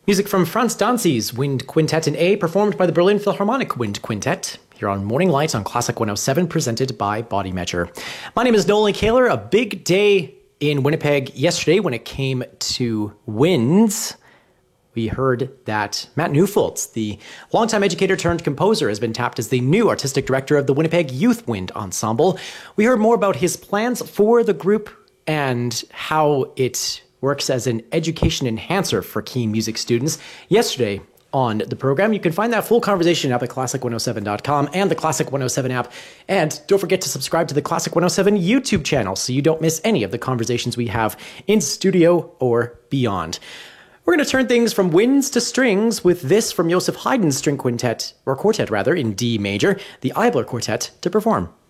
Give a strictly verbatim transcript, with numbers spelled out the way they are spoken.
Music from Franz Danzi's Wind Quintet in A, performed by the Berlin Philharmonic Wind Quintet, here on Morning Light on Classic one oh seven, presented by Body Measure. My name is Nolan Kaler. A big day in Winnipeg yesterday when it came to winds. We heard that Matt Neufeld, the longtime educator turned composer, has been tapped as the new artistic director of the Winnipeg Youth Wind Ensemble. We heard more about his plans for the group and how it works as an education enhancer for keen music students yesterday on the program. You can find that full conversation up at classic one oh seven dot com and the Classic one oh seven app. And don't forget to subscribe to the Classic one oh seven YouTube channel so you don't miss any of the conversations we have in studio or beyond. We're going to turn things from winds to strings with this from Joseph Haydn's string quintet, or quartet rather, in D major, the Eibler Quartet, to perform.